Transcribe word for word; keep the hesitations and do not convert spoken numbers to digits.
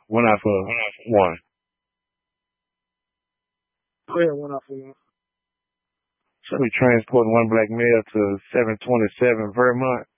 One out for one. Go ahead, one out for one. So we transporting one black male to seven twenty-seven Vermont.